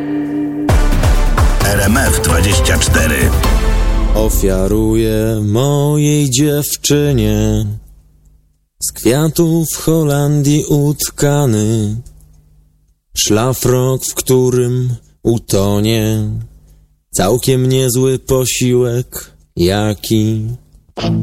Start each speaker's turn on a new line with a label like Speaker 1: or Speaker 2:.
Speaker 1: RMF24.
Speaker 2: Ofiaruję mojej dziewczynie z kwiatów w Holandii utkany szlafrok, w którym utonie całkiem niezły posiłek, jaki